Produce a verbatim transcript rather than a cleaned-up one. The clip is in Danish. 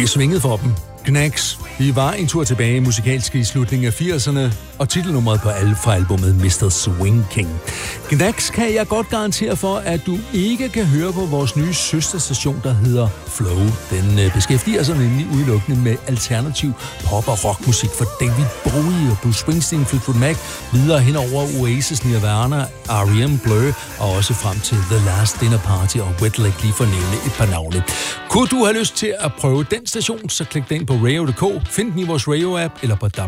Det svingede for dem. Knacks. Vi var en tur tilbage musikalsk i slutningen af firserne, og titelnummeret på al fra albumet mister Swing King. Knacks kan jeg godt garantere for, at du ikke kan høre på vores nye søsterstation, der hedder Flow. Den beskæftiger sig nemlig udelukkende med alternativ pop- og rockmusik for David Bowie og Bruce Springsteen, Fleetwood Mac, videre hen over Oasis, Nirvana, R E M, Blur og også frem til The Last Dinner Party og Wet Leg, lige for at nævne et par navne. Kunne du have lyst til at prøve den station, så klik den på radio punktum d k, find den i vores radio-app eller på w